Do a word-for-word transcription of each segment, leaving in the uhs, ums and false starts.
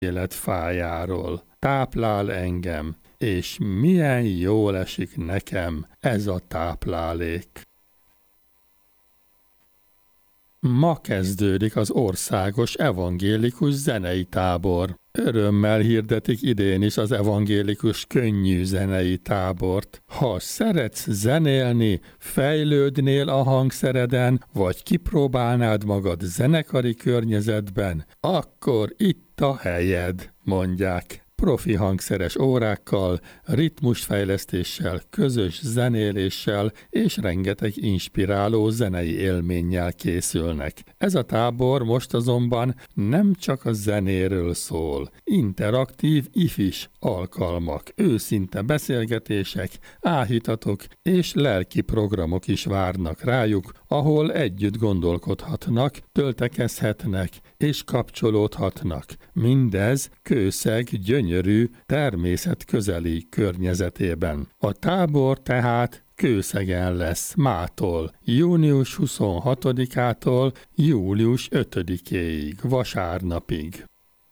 életfájáról. Táplál engem, és milyen jól esik nekem ez a táplálék. Ma kezdődik az országos evangélikus zenei tábor. Örömmel hirdetik idén is az evangélikus könnyű zenei tábort. Ha szeretsz zenélni, fejlődnél a hangszereden, vagy kipróbálnád magad zenekari környezetben, akkor itt a helyed, mondják. Profi hangszeres órákkal, ritmusfejlesztéssel, közös zenéléssel és rengeteg inspiráló zenei élménnyel készülnek. Ez a tábor most azonban nem csak a zenéről szól. Interaktív ifis alkalmak, őszinte beszélgetések, áhítatok és lelki programok is várnak rájuk, ahol együtt gondolkodhatnak, töltekezhetnek és kapcsolódhatnak. Mindez Kőszeg gyönyörű, természetközeli környezetében. A tábor tehát Kőszegen lesz mától, június huszonhatodikától július ötödikéig, vasárnapig.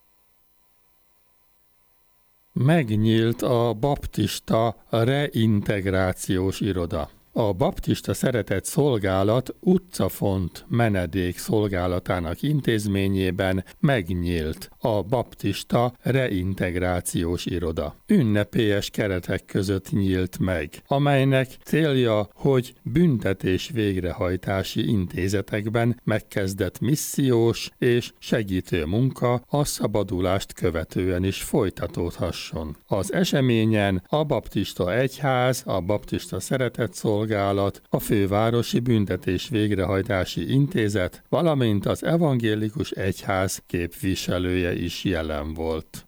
Megnyílt a baptista reintegrációs iroda. A baptista szeretett szolgálat utcafont menedék szolgálatának intézményében megnyílt a baptista reintegrációs iroda. Ünnepélyes keretek között nyílt meg, amelynek célja, hogy büntetés végrehajtási intézetekben megkezdett missziós és segítő munka a szabadulást követően is folytatódhasson. Az eseményen a baptista egyház, a baptista szeretett szolgálat, a fővárosi büntetés végrehajtási intézet, valamint az evangélikus egyház képviselője is jelen volt.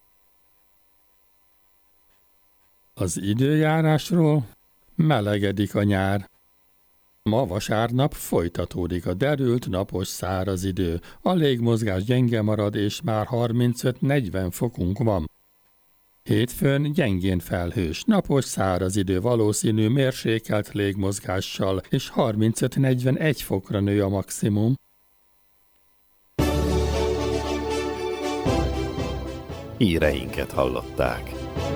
Az időjárásról: melegedik a nyár. Ma vasárnap folytatódik a derült, napos, száraz idő. A légmozgás gyenge marad, és már harmincöt-negyven fokunk van. Hétfőn gyengén felhős, napos, száraz idő, valószínű mérsékelt légmozgással, és harmincöt-negyvenegy fokra nő a maximum. Híreinket hallották.